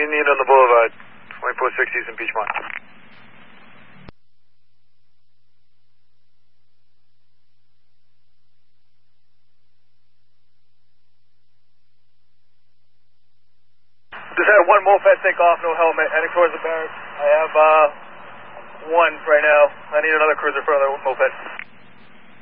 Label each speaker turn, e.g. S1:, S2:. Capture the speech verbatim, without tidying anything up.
S1: you need on the boulevard? twenty-four sixty is in Beachmont.
S2: Just had one moped take off, no helmet, heading towards the barracks. I have uh, one right now. I need another cruiser for another moped.